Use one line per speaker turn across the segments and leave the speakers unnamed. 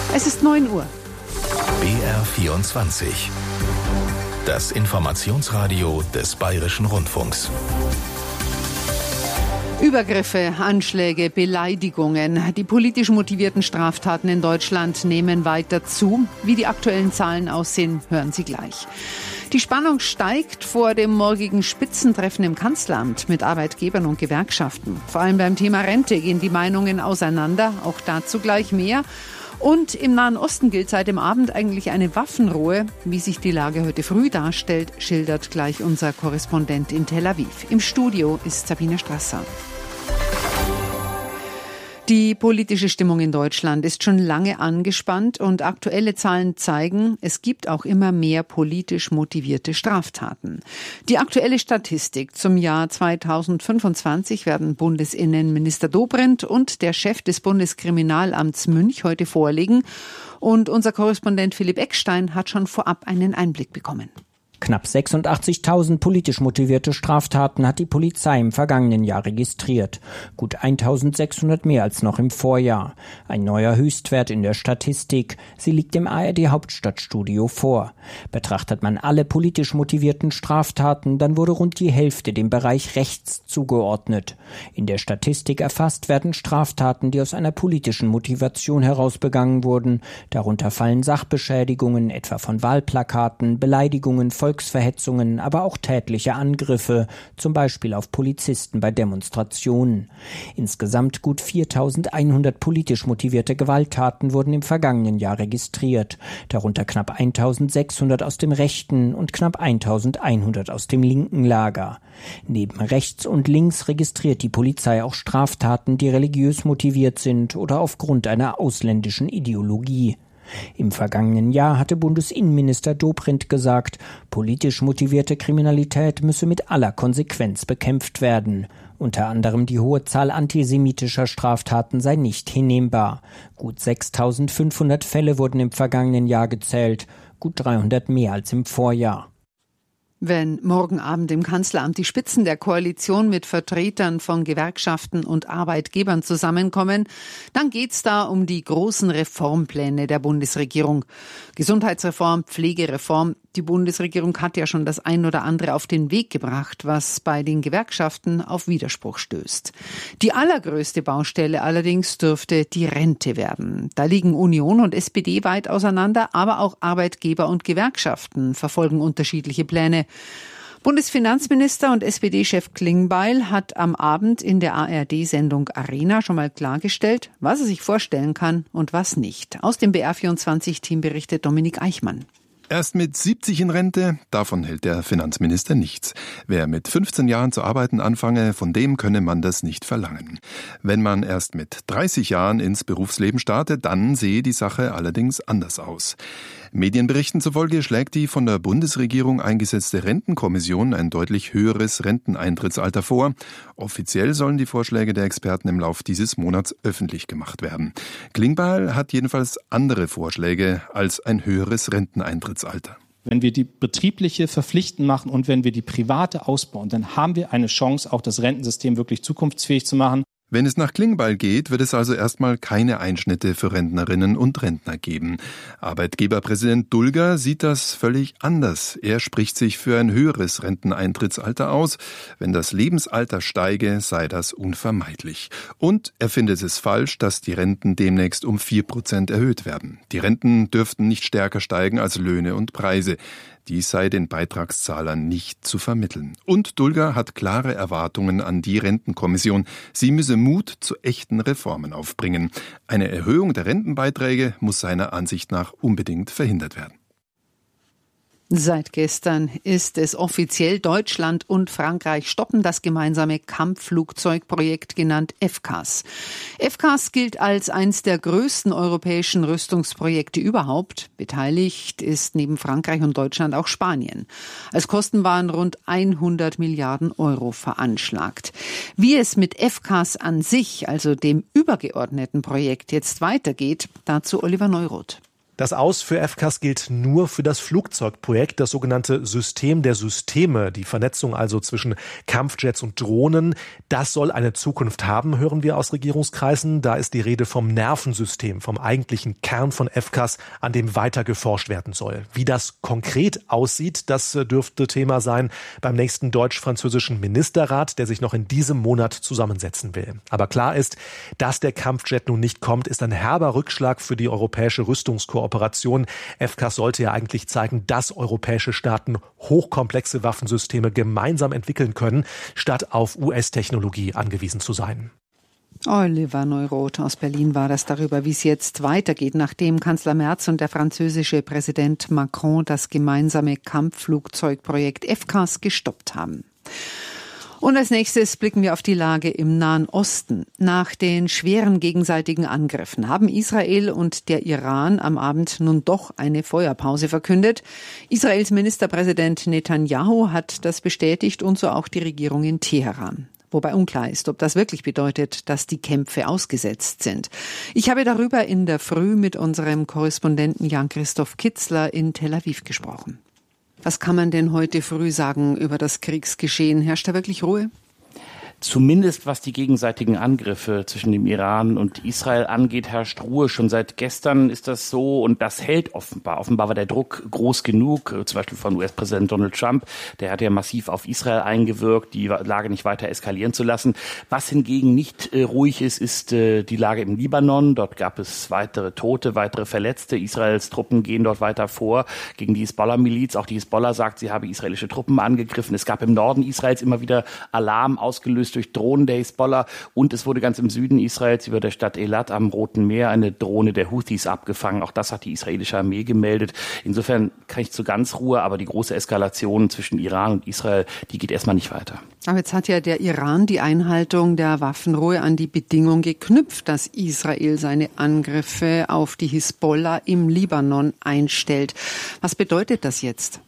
Es ist 9 Uhr.
BR24. Das Informationsradio des Bayerischen Rundfunks.
Übergriffe, Anschläge, Beleidigungen. Die politisch motivierten Straftaten in Deutschland nehmen weiter zu. Wie die aktuellen Zahlen aussehen, hören Sie gleich. Die Spannung steigt vor dem morgigen Spitzentreffen im Kanzleramt mit Arbeitgebern und Gewerkschaften. Vor allem beim Thema Rente gehen die Meinungen auseinander. Auch dazu gleich mehr. Und im Nahen Osten gilt seit dem Abend eigentlich eine Waffenruhe. Wie sich die Lage heute früh darstellt, schildert gleich unser Korrespondent in Tel Aviv. Im Studio ist Sabine Strasser. Die politische Stimmung in Deutschland ist schon lange angespannt und aktuelle Zahlen zeigen, es gibt auch immer mehr politisch motivierte Straftaten. Die aktuelle Statistik zum Jahr 2025 werden Bundesinnenminister Dobrindt und der Chef des Bundeskriminalamts Münch heute vorlegen. Und unser Korrespondent Philipp Eckstein hat schon vorab einen Einblick bekommen.
Knapp 86.000 politisch motivierte Straftaten hat die Polizei im vergangenen Jahr registriert. Gut 1.600 mehr als noch im Vorjahr. Ein neuer Höchstwert in der Statistik. Sie liegt im ARD-Hauptstadtstudio vor. Betrachtet man alle politisch motivierten Straftaten, dann wurde rund die Hälfte dem Bereich rechts zugeordnet. In der Statistik erfasst werden Straftaten, die aus einer politischen Motivation heraus begangen wurden. Darunter fallen Sachbeschädigungen, etwa von Wahlplakaten, Beleidigungen, Volksverhetzungen, aber auch tätliche Angriffe, zum Beispiel auf Polizisten bei Demonstrationen. Insgesamt gut 4.100 politisch motivierte Gewalttaten wurden im vergangenen Jahr registriert, darunter knapp 1.600 aus dem rechten und knapp 1.100 aus dem linken Lager. Neben rechts und links registriert die Polizei auch Straftaten, die religiös motiviert sind oder aufgrund einer ausländischen Ideologie. Im vergangenen Jahr hatte Bundesinnenminister Dobrindt gesagt, politisch motivierte Kriminalität müsse mit aller Konsequenz bekämpft werden. Unter anderem die hohe Zahl antisemitischer Straftaten sei nicht hinnehmbar. Gut 6.500 Fälle wurden im vergangenen Jahr gezählt, gut 300 mehr als im Vorjahr.
Wenn morgen Abend im Kanzleramt die Spitzen der Koalition mit Vertretern von Gewerkschaften und Arbeitgebern zusammenkommen, dann geht's da um die großen Reformpläne der Bundesregierung. Gesundheitsreform, Pflegereform. Die Bundesregierung hat ja schon das ein oder andere auf den Weg gebracht, was bei den Gewerkschaften auf Widerspruch stößt. Die allergrößte Baustelle allerdings dürfte die Rente werden. Da liegen Union und SPD weit auseinander, aber auch Arbeitgeber und Gewerkschaften verfolgen unterschiedliche Pläne. Bundesfinanzminister und SPD-Chef Klingbeil hat am Abend in der ARD-Sendung Arena schon mal klargestellt, was er sich vorstellen kann und was nicht. Aus dem BR24-Team berichtet Dominik Eichmann.
Erst mit 70 in Rente, davon hält der Finanzminister nichts. Wer mit 15 Jahren zu arbeiten anfange, von dem könne man das nicht verlangen. Wenn man erst mit 30 Jahren ins Berufsleben startet, dann sehe die Sache allerdings anders aus. Medienberichten zufolge schlägt die von der Bundesregierung eingesetzte Rentenkommission ein deutlich höheres Renteneintrittsalter vor. Offiziell sollen die Vorschläge der Experten im Lauf dieses Monats öffentlich gemacht werden. Klingbeil hat jedenfalls andere Vorschläge als ein höheres Renteneintrittsalter.
Wenn wir die betriebliche verpflichtend machen und wenn wir die private ausbauen, dann haben wir eine Chance, auch das Rentensystem wirklich zukunftsfähig zu machen.
Wenn es nach Klingbeil geht, wird es also erstmal keine Einschnitte für Rentnerinnen und Rentner geben. Arbeitgeberpräsident Dulger sieht das völlig anders. Er spricht sich für ein höheres Renteneintrittsalter aus. Wenn das Lebensalter steige, sei das unvermeidlich. Und er findet es falsch, dass die Renten demnächst um 4% erhöht werden. Die Renten dürften nicht stärker steigen als Löhne und Preise. Dies sei den Beitragszahlern nicht zu vermitteln. Und Dulger hat klare Erwartungen an die Rentenkommission. Sie müsse Mut zu echten Reformen aufbringen. Eine Erhöhung der Rentenbeiträge muss seiner Ansicht nach unbedingt verhindert werden.
Seit gestern ist es offiziell, Deutschland und Frankreich stoppen das gemeinsame Kampfflugzeugprojekt, genannt FCAS. FCAS gilt als eines der größten europäischen Rüstungsprojekte überhaupt. Beteiligt ist neben Frankreich und Deutschland auch Spanien. Als Kosten waren rund 100 Milliarden Euro veranschlagt. Wie es mit FCAS an sich, also dem übergeordneten Projekt, jetzt weitergeht, dazu Oliver Neuroth.
Das Aus für FCAS gilt nur für das Flugzeugprojekt, das sogenannte System der Systeme, die Vernetzung also zwischen Kampfjets und Drohnen. Das soll eine Zukunft haben, hören wir aus Regierungskreisen. Da ist die Rede vom Nervensystem, vom eigentlichen Kern von FCAS, an dem weiter geforscht werden soll. Wie das konkret aussieht, das dürfte Thema sein beim nächsten deutsch-französischen Ministerrat, der sich noch in diesem Monat zusammensetzen will. Aber klar ist, dass der Kampfjet nun nicht kommt, ist ein herber Rückschlag für die europäische Rüstungskooperation. FCAS sollte ja eigentlich zeigen, dass europäische Staaten hochkomplexe Waffensysteme gemeinsam entwickeln können, statt auf US-Technologie angewiesen zu sein.
Oliver Neuroth aus Berlin war das darüber, wie es jetzt weitergeht, nachdem Kanzler Merz und der französische Präsident Macron das gemeinsame Kampfflugzeugprojekt FCAS gestoppt haben. Und als nächstes blicken wir auf die Lage im Nahen Osten. Nach den schweren gegenseitigen Angriffen haben Israel und der Iran am Abend nun doch eine Feuerpause verkündet. Israels Ministerpräsident Netanyahu hat das bestätigt und so auch die Regierung in Teheran. Wobei unklar ist, ob das wirklich bedeutet, dass die Kämpfe ausgesetzt sind. Ich habe darüber in der Früh mit unserem Korrespondenten Jan-Christoph Kitzler in Tel Aviv gesprochen. Was kann man denn heute früh sagen über das Kriegsgeschehen? Herrscht da wirklich Ruhe?
Zumindest was die gegenseitigen Angriffe zwischen dem Iran und Israel angeht, herrscht Ruhe. Schon seit gestern ist das so und das hält offenbar. Offenbar war der Druck groß genug, zum Beispiel von US-Präsident Donald Trump. Der hat ja massiv auf Israel eingewirkt, die Lage nicht weiter eskalieren zu lassen. Was hingegen nicht ruhig ist, ist die Lage im Libanon. Dort gab es weitere Tote, weitere Verletzte. Israels Truppen gehen dort weiter vor gegen die Hisbollah-Miliz. Auch die Hisbollah sagt, sie habe israelische Truppen angegriffen. Es gab im Norden Israels immer wieder Alarm ausgelöst durch Drohnen der Hisbollah und es wurde ganz im Süden Israels über der Stadt Eilat am Roten Meer eine Drohne der Houthis abgefangen. Auch das hat die israelische Armee gemeldet. Insofern kann ich zu ganz Ruhe, aber die große Eskalation zwischen Iran und Israel, die geht erstmal nicht weiter.
Aber jetzt hat ja der Iran die Einhaltung der Waffenruhe an die Bedingung geknüpft, dass Israel seine Angriffe auf die Hisbollah im Libanon einstellt. Was bedeutet das jetzt?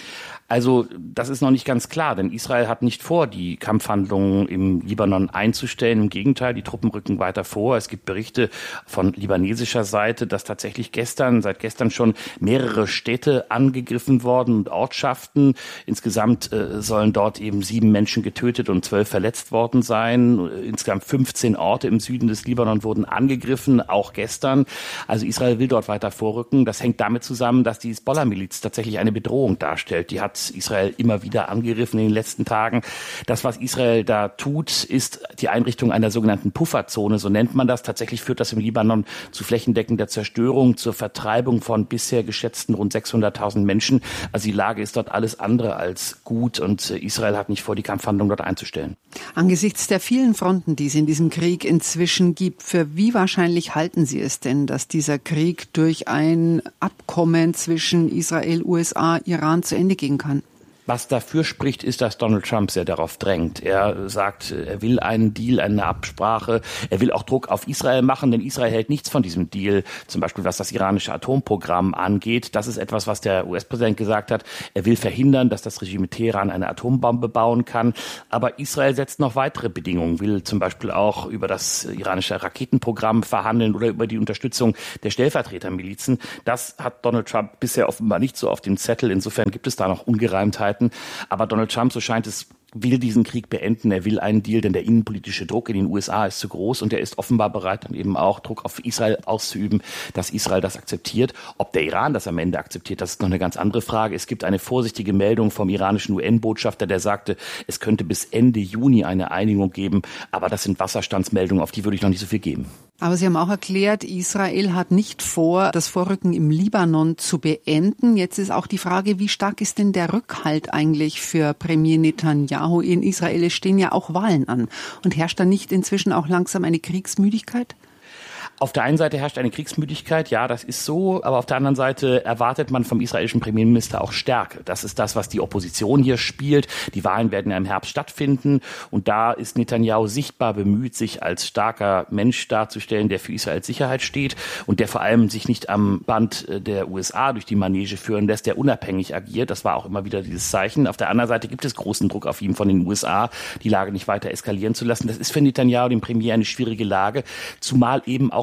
Also das ist noch nicht ganz klar, denn Israel hat nicht vor, die Kampfhandlungen im Libanon einzustellen. Im Gegenteil, die Truppen rücken weiter vor. Es gibt Berichte von libanesischer Seite, dass tatsächlich seit gestern schon mehrere Städte angegriffen worden und Ortschaften. Insgesamt sollen dort eben 7 Menschen getötet und 12 verletzt worden sein. Insgesamt 15 Orte im Süden des Libanon wurden angegriffen, auch gestern. Also Israel will dort weiter vorrücken. Das hängt damit zusammen, dass die Hisbollah-Miliz tatsächlich eine Bedrohung darstellt. Die hat Israel immer wieder angegriffen in den letzten Tagen. Das, was Israel da tut, ist die Einrichtung einer sogenannten Pufferzone, so nennt man das. Tatsächlich führt das im Libanon zu flächendeckender Zerstörung, zur Vertreibung von bisher geschätzten rund 600.000 Menschen. Also die Lage ist dort alles andere als gut und Israel hat nicht vor, die Kampfhandlung dort einzustellen.
Angesichts der vielen Fronten, die es in diesem Krieg inzwischen gibt, für wie wahrscheinlich halten Sie es denn, dass dieser Krieg durch ein Abkommen zwischen Israel, USA, Iran zu Ende gehen kann?
Was dafür spricht, ist, dass Donald Trump sehr darauf drängt. Er sagt, er will einen Deal, eine Absprache. Er will auch Druck auf Israel machen, denn Israel hält nichts von diesem Deal. Zum Beispiel, was das iranische Atomprogramm angeht. Das ist etwas, was der US-Präsident gesagt hat. Er will verhindern, dass das Regime Teheran eine Atombombe bauen kann. Aber Israel setzt noch weitere Bedingungen, will zum Beispiel auch über das iranische Raketenprogramm verhandeln oder über die Unterstützung der Stellvertretermilizen. Das hat Donald Trump bisher offenbar nicht so auf dem Zettel. Insofern gibt es da noch Ungereimtheiten. Aber Donald Trump, so scheint es, will diesen Krieg beenden. Er will einen Deal, denn der innenpolitische Druck in den USA ist zu groß und er ist offenbar bereit, dann eben auch Druck auf Israel auszuüben, dass Israel das akzeptiert. Ob der Iran das am Ende akzeptiert, das ist noch eine ganz andere Frage. Es gibt eine vorsichtige Meldung vom iranischen UN-Botschafter, der sagte, es könnte bis Ende Juni eine Einigung geben, aber das sind Wasserstandsmeldungen, auf die würde ich noch nicht so viel geben.
Aber Sie haben auch erklärt, Israel hat nicht vor, das Vorrücken im Libanon zu beenden. Jetzt ist auch die Frage, wie stark ist denn der Rückhalt eigentlich für Premier Netanyahu in Israel? Es stehen ja auch Wahlen an. Und herrscht da nicht inzwischen auch langsam eine Kriegsmüdigkeit?
Auf der einen Seite herrscht eine Kriegsmüdigkeit, ja, das ist so, aber auf der anderen Seite erwartet man vom israelischen Premierminister auch Stärke. Das ist das, was die Opposition hier spielt. Die Wahlen werden ja im Herbst stattfinden und da ist Netanyahu sichtbar bemüht, sich als starker Mensch darzustellen, der für Israels Sicherheit steht und der vor allem sich nicht am Band der USA durch die Manege führen lässt, der unabhängig agiert. Das war auch immer wieder dieses Zeichen. Auf der anderen Seite gibt es großen Druck auf ihn von den USA, die Lage nicht weiter eskalieren zu lassen. Das ist für Netanyahu, den Premier, eine schwierige Lage, zumal eben auch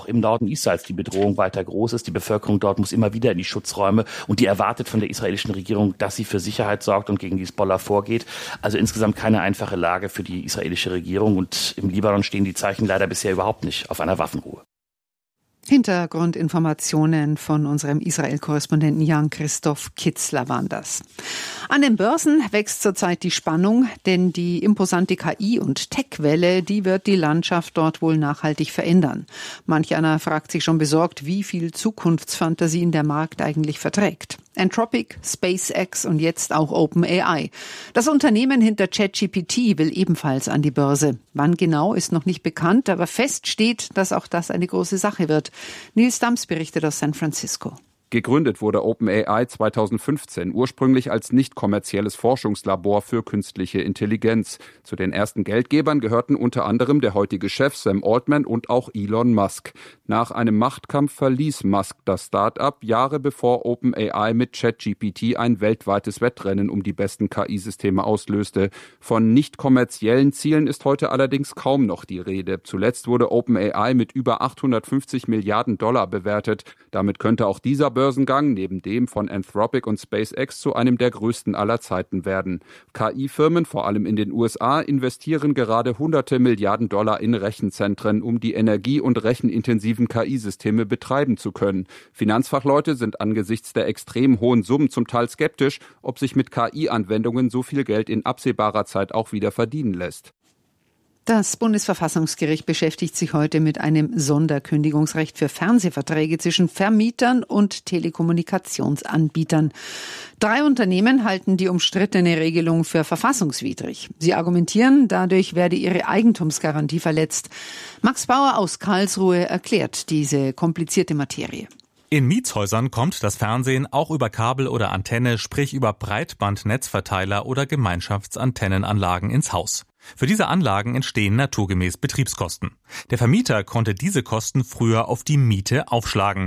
auch im Norden Israels die Bedrohung weiter groß ist. Die Bevölkerung dort muss immer wieder in die Schutzräume und die erwartet von der israelischen Regierung, dass sie für Sicherheit sorgt und gegen die Hisbollah vorgeht. Also insgesamt keine einfache Lage für die israelische Regierung und im Libanon stehen die Zeichen leider bisher überhaupt nicht auf einer Waffenruhe.
Hintergrundinformationen von unserem Israel-Korrespondenten Jan-Christoph Kitzler waren das. An den Börsen wächst zurzeit die Spannung, denn die imposante KI- und Tech-Welle, die wird die Landschaft dort wohl nachhaltig verändern. Manch einer fragt sich schon besorgt, wie viel Zukunftsfantasien der Markt eigentlich verträgt. Anthropic, SpaceX und jetzt auch OpenAI. Das Unternehmen hinter ChatGPT will ebenfalls an die Börse. Wann genau, ist noch nicht bekannt, aber fest steht, dass auch das eine große Sache wird. Nils Dams berichtet aus San Francisco.
Gegründet wurde OpenAI 2015, ursprünglich als nicht kommerzielles Forschungslabor für künstliche Intelligenz. Zu den ersten Geldgebern gehörten unter anderem der heutige Chef Sam Altman und auch Elon Musk. Nach einem Machtkampf verließ Musk das Start-up, Jahre bevor OpenAI mit ChatGPT ein weltweites Wettrennen um die besten KI-Systeme auslöste. Von nicht kommerziellen Zielen ist heute allerdings kaum noch die Rede. Zuletzt wurde OpenAI mit über 850 Milliarden $ bewertet. Damit könnte auch dieser Börsengang neben dem von Anthropic und SpaceX zu einem der größten aller Zeiten werden. KI-Firmen, vor allem in den USA, investieren gerade hunderte Milliarden $ in Rechenzentren, um die energie- und rechenintensiven KI-Systeme betreiben zu können. Finanzfachleute sind angesichts der extrem hohen Summen zum Teil skeptisch, ob sich mit KI-Anwendungen so viel Geld in absehbarer Zeit auch wieder verdienen lässt.
Das Bundesverfassungsgericht beschäftigt sich heute mit einem Sonderkündigungsrecht für Fernsehverträge zwischen Vermietern und Telekommunikationsanbietern. 3 Unternehmen halten die umstrittene Regelung für verfassungswidrig. Sie argumentieren, dadurch werde ihre Eigentumsgarantie verletzt. Max Bauer aus Karlsruhe erklärt diese komplizierte Materie.
In Mietshäusern kommt das Fernsehen auch über Kabel oder Antenne, sprich über Breitbandnetzverteiler oder Gemeinschaftsantennenanlagen ins Haus. Für diese Anlagen entstehen naturgemäß Betriebskosten. Der Vermieter konnte diese Kosten früher auf die Miete aufschlagen.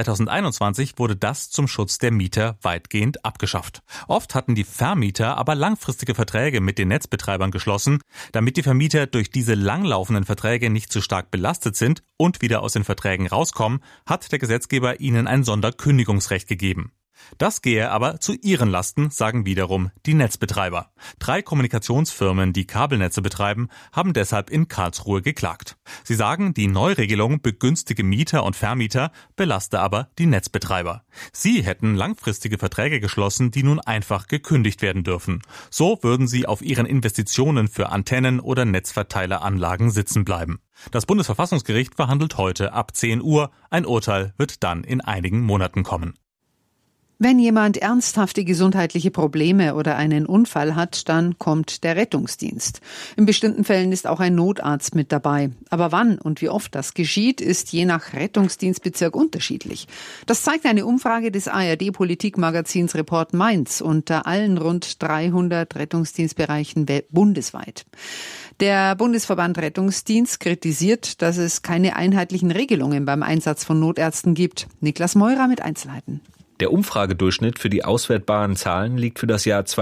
2021 wurde das zum Schutz der Mieter weitgehend abgeschafft. Oft hatten die Vermieter aber langfristige Verträge mit den Netzbetreibern geschlossen. Damit die Vermieter durch diese langlaufenden Verträge nicht zu stark belastet sind und wieder aus den Verträgen rauskommen, hat der Gesetzgeber ihnen ein Sonderkündigungsrecht gegeben. Das gehe aber zu ihren Lasten, sagen wiederum die Netzbetreiber. 3 Kommunikationsfirmen, die Kabelnetze betreiben, haben deshalb in Karlsruhe geklagt. Sie sagen, die Neuregelung begünstige Mieter und Vermieter, belaste aber die Netzbetreiber. Sie hätten langfristige Verträge geschlossen, die nun einfach gekündigt werden dürfen. So würden sie auf ihren Investitionen für Antennen oder Netzverteileranlagen sitzen bleiben. Das Bundesverfassungsgericht verhandelt heute ab 10 Uhr. Ein Urteil wird dann in einigen Monaten kommen.
Wenn jemand ernsthafte gesundheitliche Probleme oder einen Unfall hat, dann kommt der Rettungsdienst. In bestimmten Fällen ist auch ein Notarzt mit dabei. Aber wann und wie oft das geschieht, ist je nach Rettungsdienstbezirk unterschiedlich. Das zeigt eine Umfrage des ARD-Politikmagazins Report Mainz unter allen rund 300 Rettungsdienstbereichen bundesweit. Der Bundesverband Rettungsdienst kritisiert, dass es keine einheitlichen Regelungen beim Einsatz von Notärzten gibt. Niklas Meurer mit Einzelheiten.
Der Umfragedurchschnitt für die auswertbaren Zahlen liegt für das Jahr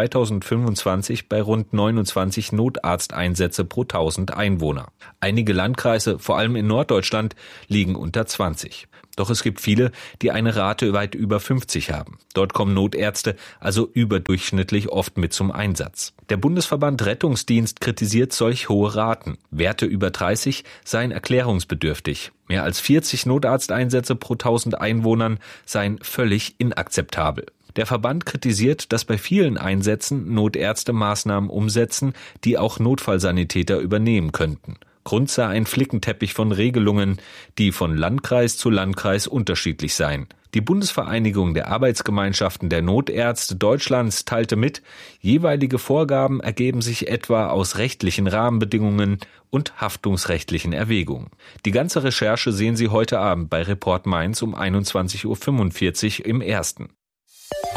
2025 bei rund 29 Notarzteinsätze pro 1000 Einwohner. Einige Landkreise, vor allem in Norddeutschland, liegen unter 20. Doch es gibt viele, die eine Rate weit über 50 haben. Dort kommen Notärzte also überdurchschnittlich oft mit zum Einsatz. Der Bundesverband Rettungsdienst kritisiert solch hohe Raten. Werte über 30 seien erklärungsbedürftig. Mehr als 40 Notarzteinsätze pro 1000 Einwohnern seien völlig inakzeptabel. Der Verband kritisiert, dass bei vielen Einsätzen Notärzte Maßnahmen umsetzen, die auch Notfallsanitäter übernehmen könnten. Grund sei ein Flickenteppich von Regelungen, die von Landkreis zu Landkreis unterschiedlich seien. Die Bundesvereinigung der Arbeitsgemeinschaften der Notärzte Deutschlands teilte mit, jeweilige Vorgaben ergeben sich etwa aus rechtlichen Rahmenbedingungen und haftungsrechtlichen Erwägungen. Die ganze Recherche sehen Sie heute Abend bei Report Mainz um 21:45 Uhr im Ersten.